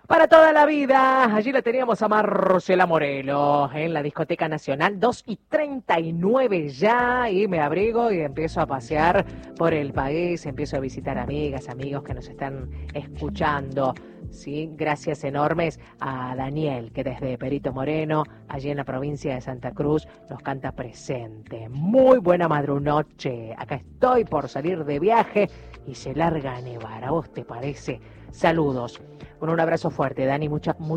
Para toda la vida, allí la teníamos a Marcela Morelo en la Discoteca Nacional, 2:39 ya, y me abrigo y empiezo a pasear por el país, empiezo a visitar amigas, amigos que nos están escuchando. Sí, gracias enormes a Daniel, que desde Perito Moreno, allí en la provincia de Santa Cruz, nos canta presente. Muy buena madrunoche, acá estoy por salir de viaje y se larga a nevar, ¿a vos te parece? Saludos. Con un abrazo fuerte, Dani,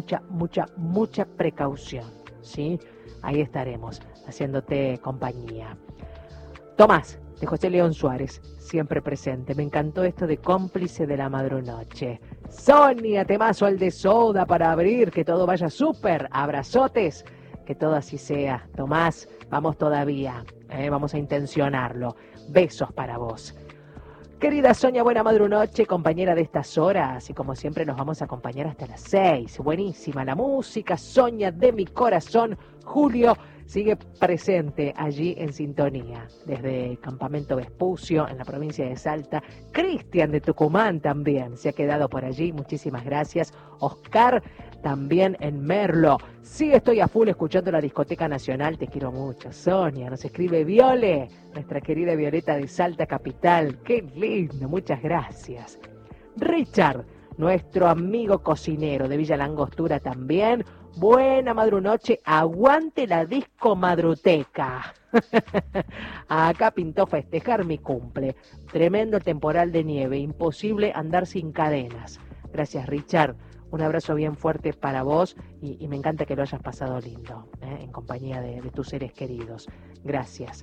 mucha precaución, ¿sí? Ahí estaremos, haciéndote compañía. Tomás, de José León Suárez, siempre presente. Me encantó esto de cómplice de la madrunoche. Sonia, temazo al de Soda para abrir, que todo vaya súper. Abrazotes, que todo así sea. Tomás, vamos todavía, vamos a intencionarlo. Besos para vos. Querida Sonia, buena madrunoche, compañera de estas horas, y como siempre nos vamos a acompañar hasta las 6. Buenísima la música, Sonia de mi corazón. Julio sigue presente allí en sintonía, desde el Campamento Vespucio, en la provincia de Salta. Cristian de Tucumán también se ha quedado por allí, muchísimas gracias. Oscar también en Merlo. Sí, estoy a full escuchando la Discoteca Nacional, te quiero mucho. Sonia, nos escribe Viole, nuestra querida Violeta de Salta Capital. Qué lindo, muchas gracias. Richard, nuestro amigo cocinero de Villa Langostura también. Buena madrunoche, aguante la disco madruteca. Acá pintó festejar mi cumple. Tremendo temporal de nieve, imposible andar sin cadenas. Gracias, Richard. Un abrazo bien fuerte para vos y me encanta que lo hayas pasado lindo, en compañía de tus seres queridos. Gracias.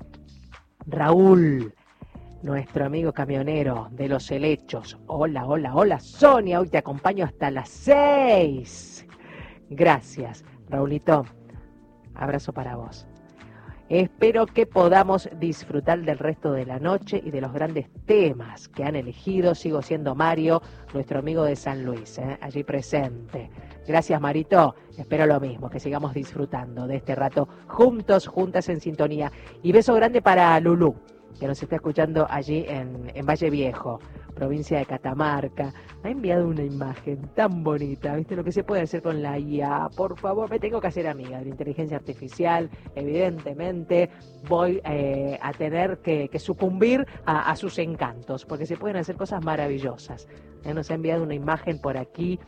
Raúl, nuestro amigo camionero de Los Helechos. Hola, hola, hola, Sonia, hoy te acompaño hasta las 6. Gracias, Raulito. Abrazo para vos. Espero que podamos disfrutar del resto de la noche y de los grandes temas que han elegido. Sigo siendo Mario, nuestro amigo de San Luis, allí presente. Gracias, Marito. Espero lo mismo, que sigamos disfrutando de este rato juntos, juntas en sintonía. Y beso grande para Lulú, que nos está escuchando allí en Valle Viejo, provincia de Catamarca. Ha enviado una imagen tan bonita, ¿viste lo que se puede hacer con la IA? Por favor, me tengo que hacer amiga de la inteligencia artificial, evidentemente voy a tener que sucumbir a sus encantos, porque se pueden hacer cosas maravillosas. Nos ha enviado una imagen por aquí,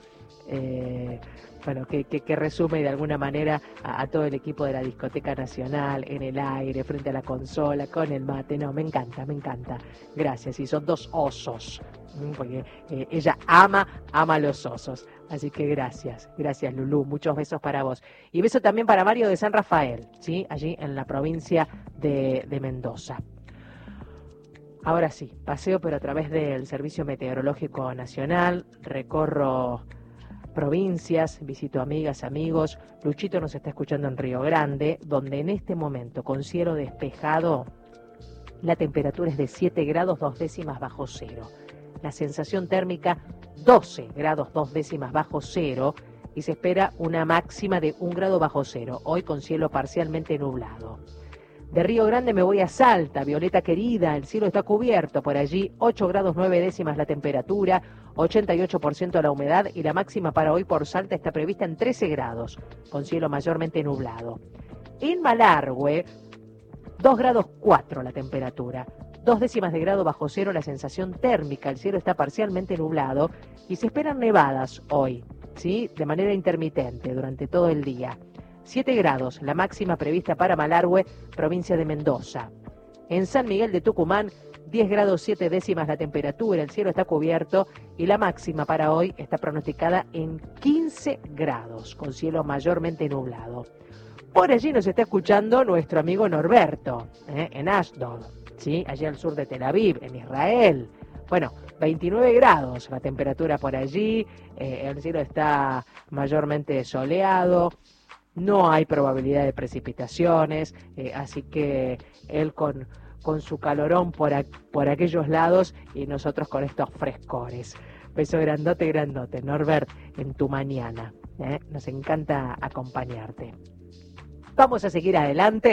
bueno, que resume de alguna manera a todo el equipo de la Discoteca Nacional, en el aire, frente a la consola, con el mate. No, me encanta. Gracias. Y son dos osos, porque ella ama los osos. Así que gracias, Lulú. Muchos besos para vos. Y beso también para Mario de San Rafael, ¿sí? Allí en la provincia de Mendoza. Ahora sí, paseo pero a través del Servicio Meteorológico Nacional, recorro provincias, visito amigas, amigos. Luchito nos está escuchando en Río Grande, donde en este momento, con cielo despejado, la temperatura es de 7 grados 2 décimas bajo cero. La sensación térmica 12 grados 2 décimas bajo cero y se espera una máxima de 1 grado bajo cero, hoy con cielo parcialmente nublado. De Río Grande me voy a Salta, Violeta querida, el cielo está cubierto por allí, 8 grados 9 décimas la temperatura, 88% la humedad y la máxima para hoy por Salta está prevista en 13 grados, con cielo mayormente nublado. En Malargüe, 2 grados 4 la temperatura, 2 décimas de grado bajo cero la sensación térmica, el cielo está parcialmente nublado y se esperan nevadas hoy, ¿sí? De manera intermitente durante todo el día. 7 grados, la máxima prevista para Malargüe, provincia de Mendoza. En San Miguel de Tucumán, 10 grados 7 décimas la temperatura, el cielo está cubierto y la máxima para hoy está pronosticada en 15 grados, con cielo mayormente nublado. Por allí nos está escuchando nuestro amigo Norberto, en Ashdod, ¿sí? Allí al sur de Tel Aviv, en Israel. Bueno, 29 grados la temperatura por allí, el cielo está mayormente soleado. No hay probabilidad de precipitaciones, así que él con su calorón por aquellos lados y nosotros con estos frescores. Beso grandote, Norbert, en tu mañana. Nos encanta acompañarte. Vamos a seguir adelante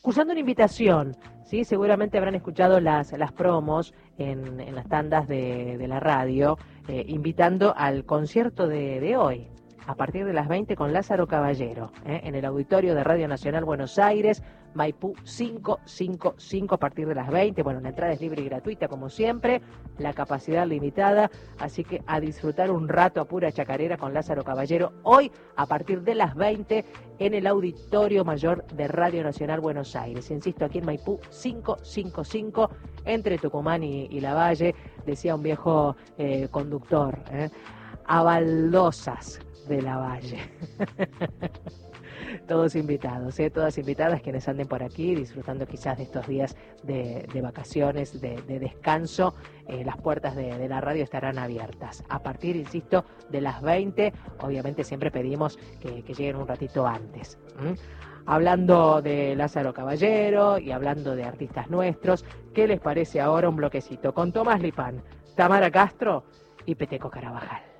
cursando una invitación, ¿sí? Seguramente habrán escuchado las promos en las tandas de la radio, invitando al concierto de hoy, a partir de las 20 con Lázaro Caballero, en el auditorio de Radio Nacional Buenos Aires, Maipú 555 a partir de las 20. Bueno, la entrada es libre y gratuita como siempre, la capacidad limitada, así que a disfrutar un rato a pura chacarera con Lázaro Caballero hoy a partir de las 20 en el Auditorio Mayor de Radio Nacional Buenos Aires. Insisto, aquí en Maipú 555 entre Tucumán y Lavalle, decía un viejo conductor, a baldosas de Lavalle. Todos invitados, todas invitadas quienes anden por aquí disfrutando quizás de estos días de vacaciones, de descanso. Las puertas de la radio estarán abiertas a partir, insisto, de las 20. Obviamente siempre pedimos que lleguen un ratito antes. Hablando de Lázaro Caballero y hablando de artistas nuestros, ¿qué les parece ahora un bloquecito con Tomás Lipán, Tamara Castro y Peteco Carabajal?